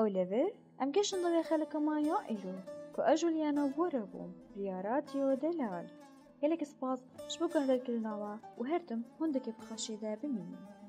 لور ام گشن دو خلق ما يائلو كو اجوليانا وربوم ريا راديو دلال يلك سباز شبو كان رجلنا وهرتم هندك بخشي ذا بمين